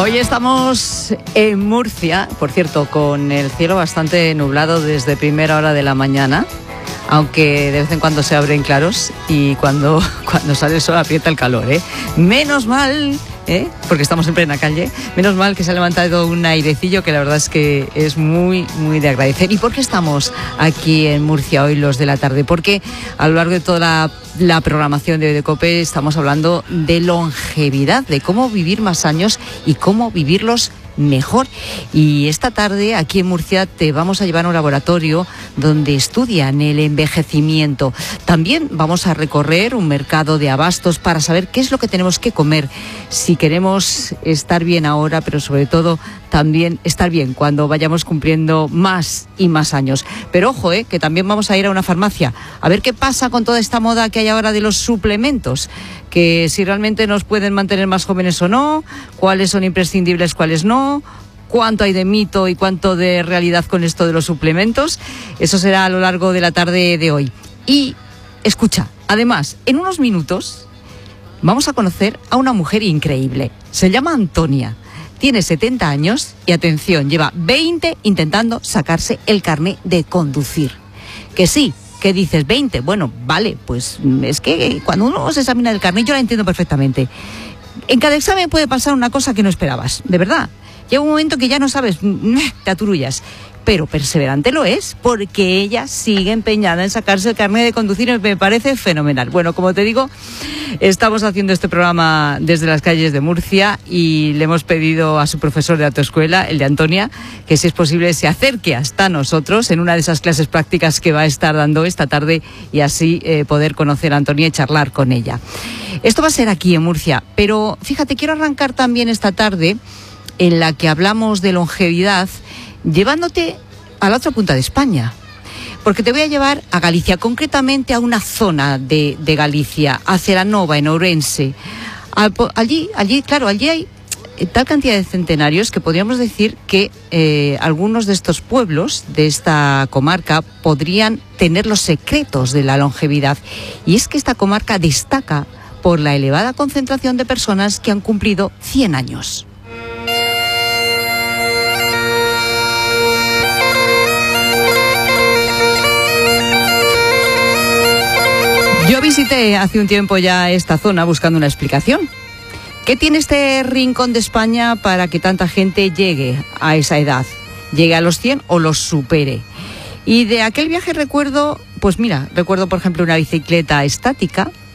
Hoy estamos en Murcia, por cierto, con el cielo bastante nublado desde primera hora de la mañana, aunque de vez en cuando se abren claros y cuando sale el sol aprieta el calor, ¿eh? Menos mal, porque estamos en plena calle, menos mal que se ha levantado un airecillo que la verdad es que es muy, muy de agradecer. ¿Y por qué estamos aquí en Murcia hoy los de la tarde? Porque a lo largo de toda la programación de COPE estamos hablando de longevidad, de cómo vivir más años y cómo vivirlos mejor. Y esta tarde aquí en Murcia te vamos a llevar a un laboratorio donde estudian el envejecimiento. También vamos a recorrer un mercado de abastos para saber qué es lo que tenemos que comer si queremos estar bien ahora, pero sobre todo también estar bien cuando vayamos cumpliendo más y más años. Pero ojo, que también vamos a ir a una farmacia a ver qué pasa con toda esta moda que hay ahora de los suplementos, que si realmente nos pueden mantener más jóvenes o no, cuáles son imprescindibles, cuáles no, cuánto hay de mito y cuánto de realidad con esto de los suplementos. Eso será a lo largo de la tarde de hoy. Y escucha, además, en unos minutos vamos a conocer a una mujer increíble. Se llama Antonia. Tiene 70 años y, atención, lleva 20 intentando sacarse el carné de conducir. Que sí, ¿qué dices? 20. Bueno, vale, pues es que cuando uno se examina el carné, yo la entiendo perfectamente. En cada examen puede pasar una cosa que no esperabas, de verdad. Llega un momento que ya no sabes, te aturullas. Pero perseverante lo es, porque ella sigue empeñada en sacarse el carnet de conducir y me parece fenomenal. Bueno, como te digo, estamos haciendo este programa desde las calles de Murcia y le hemos pedido a su profesor de autoescuela, el de Antonia, que si es posible se acerque hasta nosotros en una de esas clases prácticas que va a estar dando esta tarde y así poder conocer a Antonia y charlar con ella. Esto va a ser aquí en Murcia, pero fíjate, quiero arrancar también esta tarde en la que hablamos de longevidad, llevándote a la otra punta de España, porque te voy a llevar a Galicia, concretamente a una zona de Galicia, a Celanova, en Ourense. Allí hay tal cantidad de centenarios que podríamos decir que algunos de estos pueblos de esta comarca podrían tener los secretos de la longevidad. Y es que esta comarca destaca por la elevada concentración de personas que han cumplido 100 años. Yo visité hace un tiempo ya esta zona buscando una explicación. ¿Qué tiene este rincón de España para que tanta gente llegue a esa edad? Llegue a los 100 o los supere. Y de aquel viaje recuerdo por ejemplo, una bicicleta estática